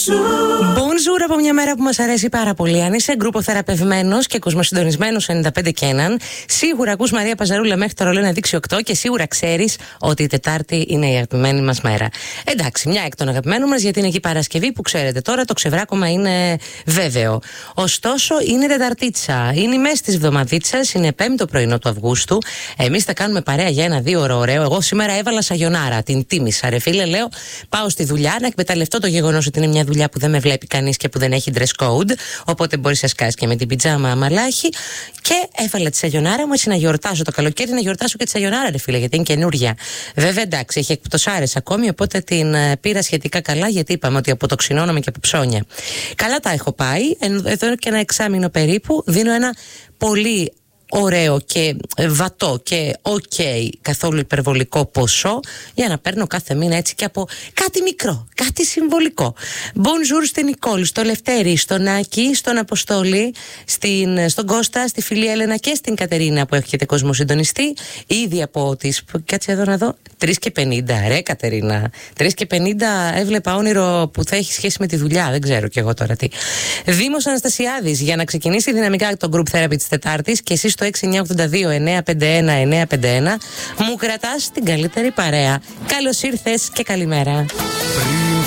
Bonjour από μια μέρα που μας αρέσει πάρα πολύ. Αν είσαι γκρουποθεραπευμένος και κοσμοσυντονισμένος 95 και έναν, σίγουρα ακούς Μαρία Παζαρούλα μέχρι το ρολόι να δείξει 8 και σίγουρα ξέρεις ότι η Τετάρτη είναι η αγαπημένη μας μέρα. Εντάξει, μια εκ των αγαπημένων μας, γιατί είναι εκεί Παρασκευή που ξέρετε τώρα το ξεβράκωμα είναι βέβαιο. Ωστόσο είναι Τεταρτίτσα. Είναι η μέση της εβδομαδίτσας, είναι 5ο πρωινό του Αυγούστου. Εμείς θα κάνουμε παρέα για 1-2 ώρο ωραίο. Εγώ σήμερα έβαλα σαγιονάρα, την τίμησα. Ρε φίλε, λέω πάω στη δουλειά να εκμεταλλευτώ το γεγονός ότι είναι μια δουλειά που δεν με βλέπει κανείς και που δεν έχει dress code. Οπότε μπορείς να σκάσεις και με την πιτζάμα αμαλάχη. Και έβαλα τη σαγιονάρα μου έτσι να γιορτάσω το καλοκαίρι, να γιορτάσω και τη σαγιονάρα, ρε φίλε, γιατί είναι καινούρια. Βέβαια, εντάξει, έχει εκπτωσάρες ακόμη, οπότε την πήρα σχετικά καλά, γιατί είπαμε ότι αποτοξινώνομαι και από ψώνια. Καλά τα έχω πάει. Εδώ και ένα εξάμηνο περίπου δίνω ένα πολύ ωραίο και βατό και καθόλου υπερβολικό ποσό για να παίρνω κάθε μήνα έτσι και από κάτι μικρό, κάτι συμβολικό. Bonjour στην Νικόλ, στο Λευτέρη, στον Άκη, στον Αποστόλη, στον Κώστα, στη φίλη Έλενα και στην Κατερίνα που έχετε κοσμοσυντονιστεί ήδη από τις, κάτσε εδώ να δω, 3:50, ρε Κατερίνα, 3:50 έβλεπα όνειρο που θα έχει σχέση με τη δουλειά, δεν ξέρω κι εγώ τώρα τι. Δήμος Αναστασιάδης, για να ξεκινήσει δυναμικά το group therapy της Τετάρτης και εσείς στο 6982-951-951 μου κρατάς την καλύτερη παρέα. Καλώς ήρθες και καλημέρα.